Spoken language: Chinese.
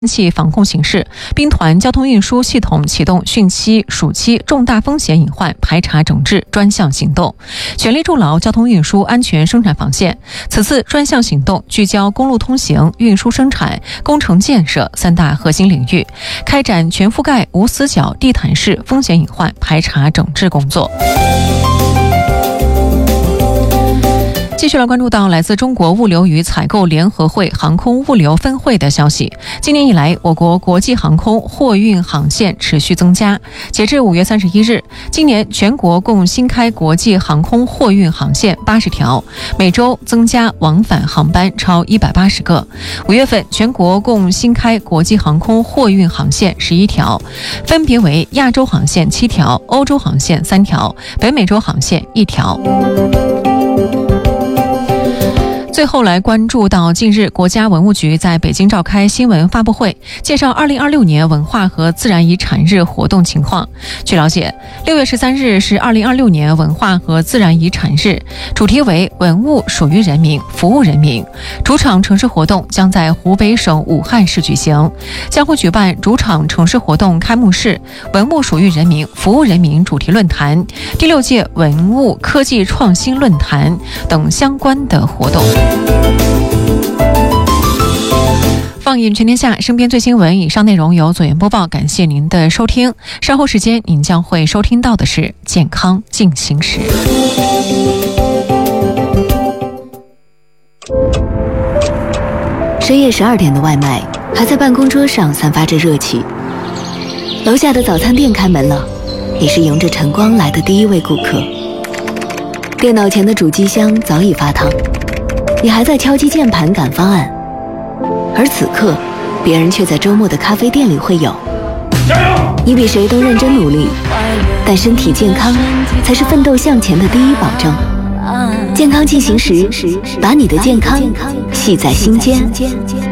气防控形势，兵团交通运输系统启动汛期、暑期重大风险隐患排查整治专项行动，全力筑牢交通运输安全生产防线。此次专项行动聚焦公路通行、运输生产、工程建设三大核心领域，开展全覆盖、无死角、地毯式风险隐患排查整治工作。继续来关注到来自中国物流与采购联合会航空物流分会的消息。今年以来，我国国际航空货运航线持续增加。截至5月31日，今年全国共新开国际航空货运航线80条，每周增加往返航班超180个。5月份，全国共新开国际航空货运航线11条，分别为亚洲航线7条、欧洲航线3条、北美洲航线1条。最后来关注到近日国家文物局在北京召开新闻发布会，介绍2026年文化和自然遗产日活动情况。据了解，6月13日是2026年文化和自然遗产日，主题为文物属于人民，服务人民。主场城市活动将在湖北省武汉市举行，将会举办主场城市活动开幕式、文物属于人民，服务人民主题论坛、第6届文物科技创新论坛等相关的活动。放眼全天下，身边最新闻。以上内容由左岩播报，感谢您的收听。稍后时间您将会收听到的是健康进行时。 深夜12点的外卖还在办公桌上散发着热气，楼下的早餐店开门了，你是迎着晨光来的第一位顾客。电脑前的主机箱早已发烫，你还在敲击键盘赶方案，而此刻别人却在周末的咖啡店里会友。 加油！ 你比谁都认真努力，但身体健康才是奋斗向前的第一保证。健康进行时，把你的健康系在心间。